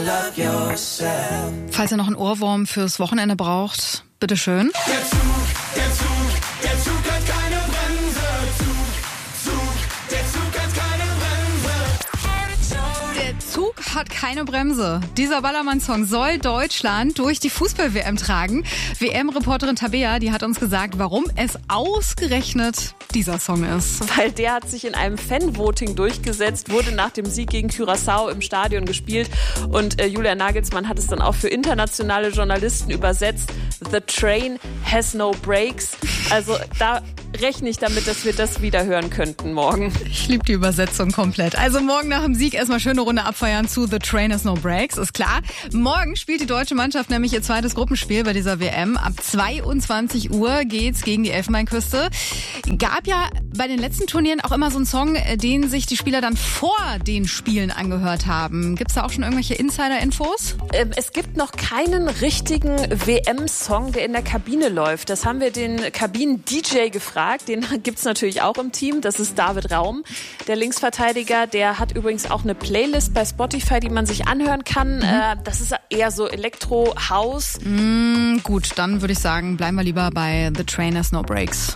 Falls ihr noch einen Ohrwurm fürs Wochenende braucht, bitteschön. Der Zug hat keine Bremse. Der Zug hat keine Bremse. Der Zug hat keine Bremse. Dieser Ballermann-Song soll Deutschland durch die Fußball-WM tragen. WM-Reporterin Tabea, die hat uns gesagt, warum es ausgerechnet dieser Song ist. Weil der hat sich in einem Fan-Voting durchgesetzt, wurde nach dem Sieg gegen Curaçao im Stadion gespielt und Julian Nagelsmann hat es dann auch für internationale Journalisten übersetzt. The train has no brakes. Also da rechne ich damit, dass wir das wieder hören könnten morgen. Ich liebe die Übersetzung komplett. Also morgen nach dem Sieg erstmal schöne Runde abfeiern zu The Train has no brakes, ist klar. Morgen spielt die deutsche Mannschaft nämlich ihr zweites Gruppenspiel bei dieser WM. Ab 22 Uhr geht's gegen die Elfenbeinküste. Gab ja bei den letzten Turnieren auch immer so einen Song, den sich die Spieler dann vor den Spielen angehört haben. Gibt's da auch schon irgendwelche Insider-Infos? Es gibt noch keinen richtigen WM-Song, der in der Kabine läuft. Das haben wir den Kabinen-DJ gefragt. Den gibt's natürlich auch im Team. Das ist David Raum, der Linksverteidiger. Der hat übrigens auch eine Playlist bei Spotify, die man sich anhören kann. Das ist eher so Elektro-House. Gut, dann würde ich sagen, bleiben wir lieber bei The Train has no brakes.